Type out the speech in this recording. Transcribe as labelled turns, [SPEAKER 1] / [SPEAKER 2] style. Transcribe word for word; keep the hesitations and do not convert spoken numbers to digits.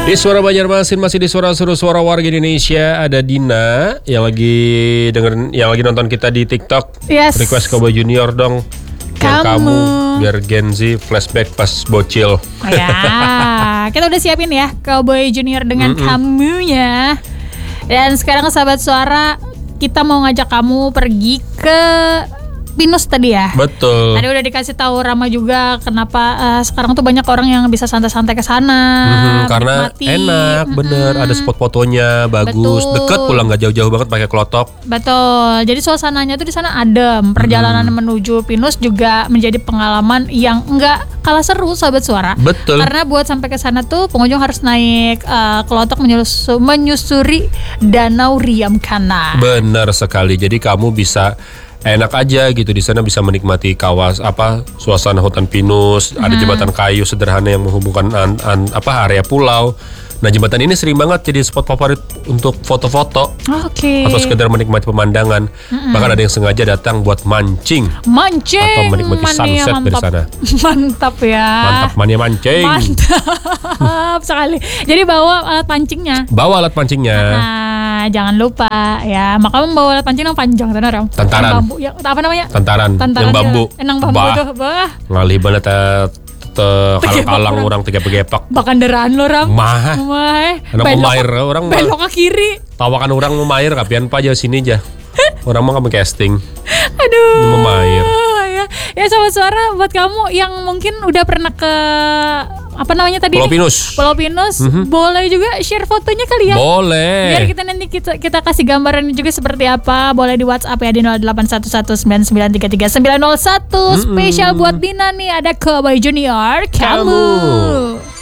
[SPEAKER 1] Di Suara Banjarmasin masih di Suara Seru Suara Warga Indonesia. Ada Dina yang lagi dengerin, yang lagi nonton kita di TikTok.
[SPEAKER 2] Yes.
[SPEAKER 1] Request Cowboy Junior dong. Yang
[SPEAKER 2] Kamu.
[SPEAKER 1] kamu biar Gen Z flashback pas bocil.
[SPEAKER 2] Ya, kita udah siapin ya Cowboy Junior dengan
[SPEAKER 1] Mm-mm.
[SPEAKER 2] kamunya. Dan sekarang sahabat suara, kita mau ngajak kamu pergi ke Pinus tadi ya.
[SPEAKER 1] Betul.
[SPEAKER 2] Tadi udah dikasih tahu Rama juga kenapa uh, sekarang tuh banyak orang yang bisa santai-santai ke sana.
[SPEAKER 1] Mhm, karena
[SPEAKER 2] menikmati.
[SPEAKER 1] enak, bener. Ada spot fotonya bagus,
[SPEAKER 2] Betul.
[SPEAKER 1] deket pulang nggak jauh-jauh banget pakai klotok.
[SPEAKER 2] Betul. Jadi suasananya tuh di sana adem. Perjalanan
[SPEAKER 1] Hmm.
[SPEAKER 2] menuju Pinus juga menjadi pengalaman yang enggak kalah seru, sahabat suara.
[SPEAKER 1] Betul.
[SPEAKER 2] Karena buat sampai ke sana tuh pengunjung harus naik uh, klotok menyusu- menyusuri Danau Riamkana.
[SPEAKER 1] Benar sekali. Jadi kamu bisa enak aja gitu di sana, bisa menikmati kawas apa suasana hutan pinus, ada jembatan kayu sederhana yang menghubungkan an, an- apa area pulau. Nah, jembatan ini sering banget jadi spot favorit untuk foto-foto
[SPEAKER 2] Oke.
[SPEAKER 1] atau sekedar menikmati pemandangan. Bahkan ada yang sengaja datang buat mancing
[SPEAKER 2] Mancing.
[SPEAKER 1] atau menikmati
[SPEAKER 2] Mania
[SPEAKER 1] sunset dari
[SPEAKER 2] mantap.
[SPEAKER 1] sana.
[SPEAKER 2] Mantap ya.
[SPEAKER 1] Mantap, mania mancing.
[SPEAKER 2] Mantap sekali. Jadi bawa alat pancingnya.
[SPEAKER 1] Bawa alat pancingnya.
[SPEAKER 2] Nah, jangan lupa ya. Maka membawa alat pancing yang panjang tenar.
[SPEAKER 1] Tantaran.
[SPEAKER 2] Yang bambu. Yang apa namanya?
[SPEAKER 1] Tantaran,
[SPEAKER 2] Tantaran
[SPEAKER 1] yang bambu.
[SPEAKER 2] ya. Enang bambu
[SPEAKER 1] Bah,
[SPEAKER 2] tuh. Bah.
[SPEAKER 1] ngalih banget eh, te- kalang-kalang orang tiga begepak.
[SPEAKER 2] Bakanderaan lo ram.
[SPEAKER 1] Mah.
[SPEAKER 2] Mah.
[SPEAKER 1] Anak pemair orang mah.
[SPEAKER 2] Belok ke kiri.
[SPEAKER 1] Tawakan orang memair, kapian pa aja sini aja. Orang mau kamu casting.
[SPEAKER 2] Aduh.
[SPEAKER 1] Memair.
[SPEAKER 2] Ya, ya sahabat suara, buat kamu yang mungkin udah pernah ke apa namanya tadi?
[SPEAKER 1] Pulau
[SPEAKER 2] nih?
[SPEAKER 1] Pinus.
[SPEAKER 2] Pulau Pinus, boleh juga share fotonya kali ya.
[SPEAKER 1] Boleh.
[SPEAKER 2] Biar kita nanti kita, kita kasih gambarannya juga seperti apa. Boleh di WhatsApp ya di nol delapan satu satu sembilan sembilan tiga tiga sembilan nol satu. Spesial buat Dina nih, ada Cowboy Junior. Kamu.
[SPEAKER 1] Kamu.